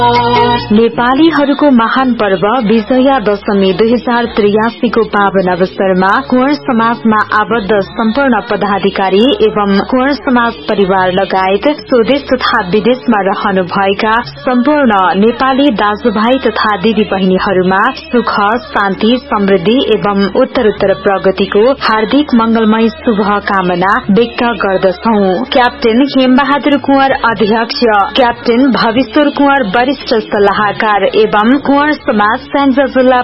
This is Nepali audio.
नेपालीहरूको महान पर्व विजया दशमी 2083 को पावन अवसरमा कुंवर समाजमा आबद्ध सम्पूर्ण पदाधिकारी एवं कुंवर समाज परिवार लगायत स्वदेश तथा विदेशमा रहनुभएका सम्पूर्ण नेपाली दाजुभाइ तथा दिदी बहिनीहरूमा सुख शान्ति समृद्धि एवं उत्तरोत्तर प्रगतिको हार्दिक मंगलमय शुभकामना व्यक्त गर्दछौ। क्याप्टेन हेमबहादुर कुंवर अध्यक्ष, क्याप्टेन भविश्वर कुंवर वरिष्ठ सल्लाहकार एवं कुंवर समाज स्याङ्जा जिल्ला